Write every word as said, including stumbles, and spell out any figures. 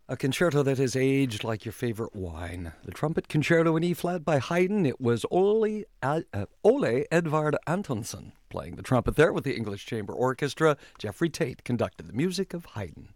A concerto that has aged like your favorite wine. The Trumpet Concerto in E-flat by Haydn. It was Ole, uh, Ole Edvard Antonsen playing the trumpet there with the English Chamber Orchestra. Jeffrey Tate conducted the music of Haydn.